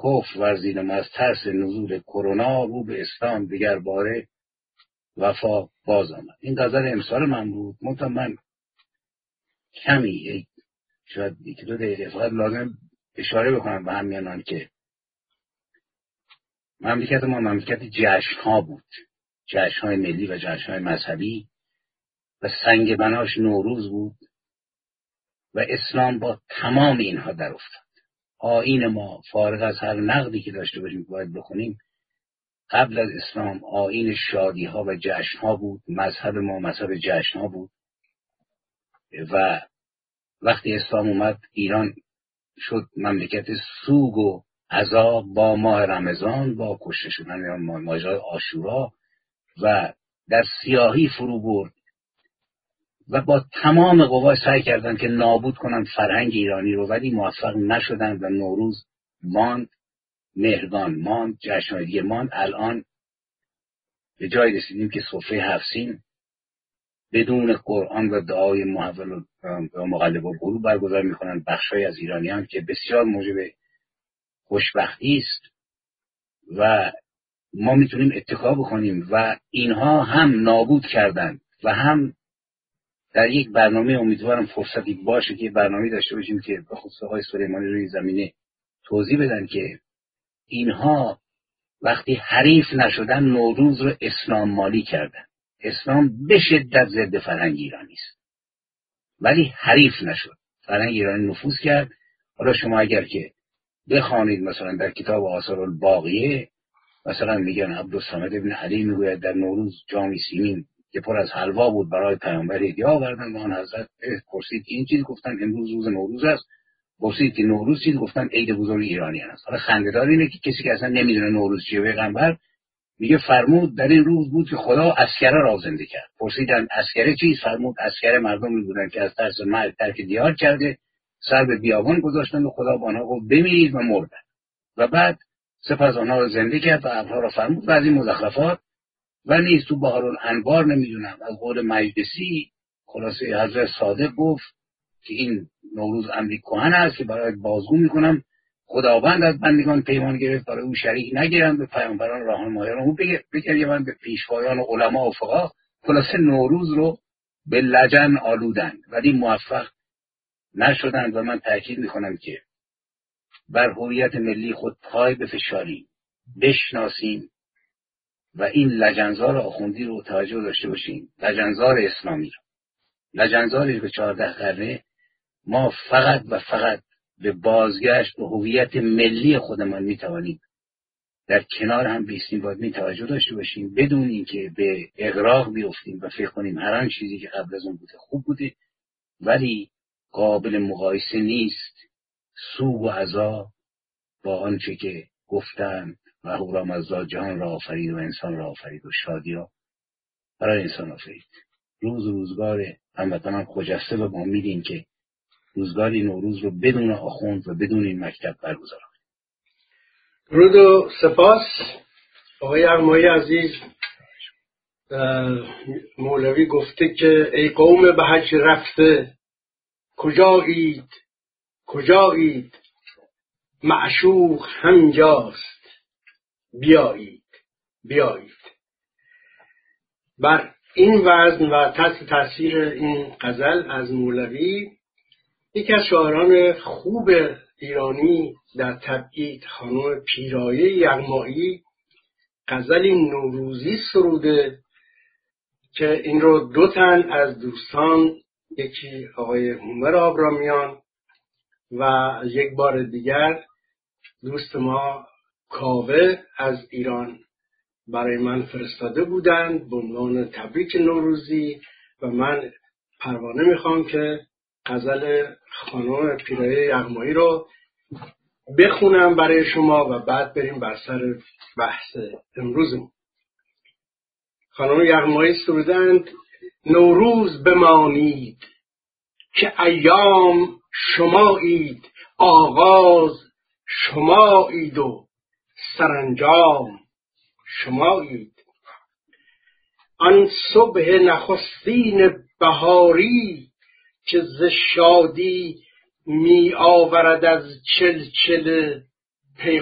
کفر ورزیدم از ترس نزول کرونا، رو به اسلام دیگر باره وفا باز آمد. این غزل امسال من بود. من کمی شاید 1-2 دقیقه فقط لازم اشاره بکنم به همیانان که مملکت ما مملکت جشن‌ها بود، جشن‌های ملی و جشن‌های مذهبی، و سنگ بناش نوروز بود و اسلام با تمام اینها در افتاد. آیین ما فارغ از هر نقدی که داشته باشیم باید بخونیم، قبل از اسلام آیین شادی‌ها و جشن‌ها بود. مذهب ما مذهب جشن‌ها بود و وقتی اسلام اومد ایران شد مملکت سوگ و عذاب با ماه رمضان، با کشته شدن ماجرای عاشورا و در سیاهی فرو برد و با تمام قوا سعی کردند که نابود کنند فرهنگ ایرانی رو، ولی موفق نشدند و نوروز ماند، مهرگان ماند، جشن‌های دیگه ماند. الان به جای رسیدیم که سفره 7 سین بدون قرآن و دعای محول و مقلب القلوب برگزار می‌کنند بخشای از ایرانیان، که بسیار موجب خوشبختی است و ما میتونیم اتکا بکنیم. و اینها هم نابود کردند و هم در یک برنامه، امیدوارم فرصتی باشه که برنامه داشته باشیم که به خصوص آقای سلیمانی روی زمینه توضیح بدن که اینها وقتی حریف نشدن نوروز رو اسلام مالی کردن. اسلام به شدت ضد فرهنگ ایرانی است ولی حریف نشد، فرهنگ ایرانی نفوذ کرد. حالا شما اگر که بخوانید مثلا در کتاب آثار الباقیه، مثلا میگن عبدالصمد ابن علی میگوید در نوروز جامی سیمین که پر از حلوا بود برای پیامبر هدیه آوردن و آن حضرت پرسید این چیز، گفتن امروز روز نوروز است. پرسید که نوروز چیز، گفتن عید بزرگ ایرانیان است. حالا خنده‌دار اینه که کسی که اصلا نمیدونه نوروز چیه، پیغمبر میگه فرمود در این روز بود که خدا اسکره را زنده کرد. پرسیدن اسکره چیست؟ فرمود اسکره مردمی بودن که از ترس مرگ ترک دیار کرده، سر به بیابان گذاشتن و خدا به آنها گفت بمیرید و مردن و بعد سپس آنها را زنده کرد و ابرها را فرمود و از این مزخرفات. و نیز تو بهارالانوار نمیدونم از قول مجلسی خلاصه حضرت صادق گفت که این نوروز امری کهن است که برای بازگو میکنم خداوند از بندگان پیمان گرفت برای او شریک نگیرند، به پیامبران راهنمایان او بگریند، به پیشوایان و علما و فقها. خلاصه نوروز رو به لجن آلودند ولی موفق نشدند و من تاکید میکنم که بر هویت ملی خود پای بفشاریم، بشناسیم و این لجنزار آخوندی رو توجه داشته باشیم، لجنزار اسلامی رو، لجنزاری به 14 قرنه ما فقط و فقط به بازگشت به هویت ملی خودمان میتوانیم در کنار هم بیستیم. باید می توجه داشته باشیم بدون اینکه به اغراق بیفتیم و فکر کنیم هر آن چیزی که قبل از اون بوده خوب بوده، ولی قابل مقایسه نیست سوگ و عذاب با آنچه که گفتن و هورامزدا جهان را آفرید و انسان را آفرید و شادی را برای انسان آفرید. روزگار هموطنان خجسته به ما میدین که روزگاری نوروز رو بدون آخوند و بدون این مکتب برگزار کنیم. درود و سپاس. آقای یغمایی عزیز، مولوی گفته که ای قوم به حج رفته کجایید کجایید، معشوق همینجاست بیایید بیایید. بر این وزن و تحت تاثیر این غزل از مولوی، یکی از شاعران خوب ایرانی در تبعید خانم پیرایه یغمایی غزلی نوروزی سروده که این رو 2 تن از دوستان، یکی آقای هومر آبرامیان و یک بار دیگر دوست ما کاوه از ایران برای من فرستاده بودند به عنوان تبریک نوروزی و من پروانه میخوام که غزل خانم پیرایه یغمایی رو بخونم برای شما و بعد بریم بر سر بحث امروزمون. خانم یغمایی سرودند: نوروز بمانید که ایام شمایید، آغاز شمایید و سرانجام شمایید. آن صبح نخستین بهاری که ز شادی می آورد از چلچل